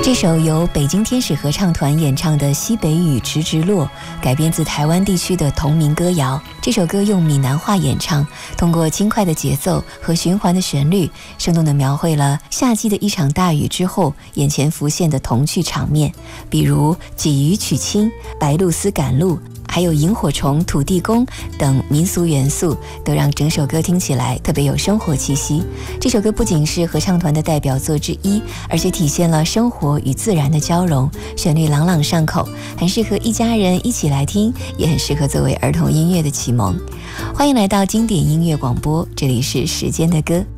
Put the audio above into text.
这首由北京天使合唱团演唱的《西北雨直直落》改编自台湾地区的同名歌谣。这首歌用闽南话演唱，通过轻快的节奏和循环的旋律，生动地描绘了夏季的一场大雨之后眼前浮现的童趣场面，比如鲫鱼娶亲、白鹭丝赶路，还有萤火虫、土地公等民俗元素，都让整首歌听起来特别有生活气息。这首歌不仅是合唱团的代表作之一，而且体现了生活与自然的交融，旋律朗朗上口，很适合一家人一起来听，也很适合作为儿童音乐的启蒙。欢迎来到经典音乐广播，这里是时间的歌。